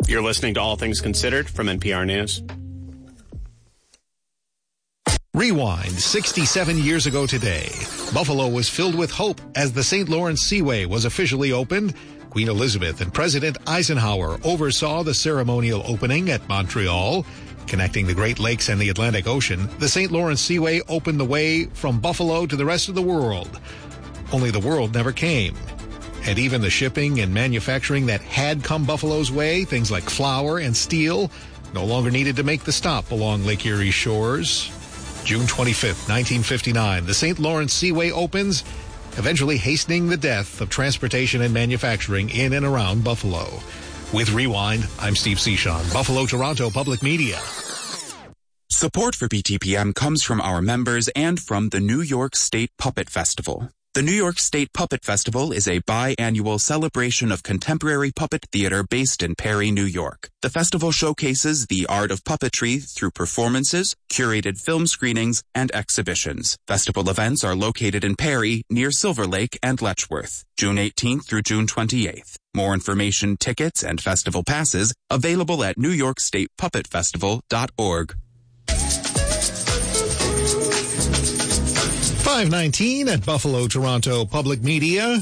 You're listening to All Things Considered from NPR News. Rewind 67 years ago today. Buffalo was filled with hope as the St. Lawrence Seaway was officially opened. Queen Elizabeth and President Eisenhower oversaw the ceremonial opening at Montreal. Connecting the Great Lakes and the Atlantic Ocean, the St. Lawrence Seaway opened the way from Buffalo to the rest of the world. Only the world never came. And even the shipping and manufacturing that had come Buffalo's way, things like flour and steel, no longer needed to make the stop along Lake Erie's shores. June 25th, 1959, the St. Lawrence Seaway opens, eventually hastening the death of transportation and manufacturing in and around Buffalo. With Rewind, I'm Steve Cichon, Buffalo, Toronto Public Media. Support for BTPM comes from our members and from the New York State Puppet Festival. The New York State Puppet Festival is a biannual celebration of contemporary puppet theater based in Perry, New York. The festival showcases the art of puppetry through performances, curated film screenings, and exhibitions. Festival events are located in Perry, near Silver Lake and Letchworth, June 18th through June 28th. More information, tickets, and festival passes available at NewYorkStatePuppetFestival.org. 5:19 at Buffalo, Toronto Public Media.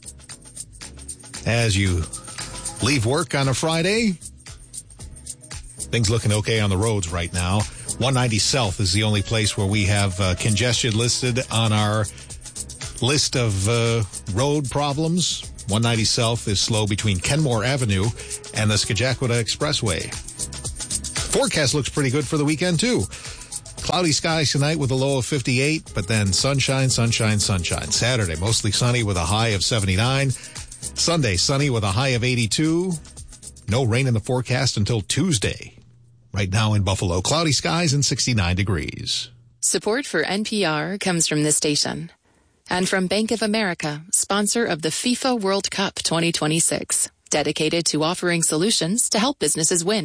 As you leave work on a Friday, things looking okay on the roads right now. 190 South is the only place where we have congestion listed on our list of road problems. 190 South is slow between Kenmore Avenue and the Skagakota Expressway. Forecast looks pretty good for the weekend, too. Cloudy skies tonight with a low of 58, but then sunshine, sunshine, sunshine. Saturday, mostly sunny with a high of 79. Sunday, sunny with a high of 82. No rain in the forecast until Tuesday. Right now in Buffalo, cloudy skies and 69 degrees. Support for NPR comes from this station. And from Bank of America, sponsor of the FIFA World Cup 2026. Dedicated to offering solutions to help businesses win.